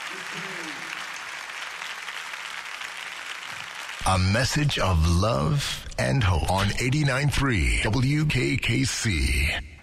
A message of love and hope on 89.3 WKKC.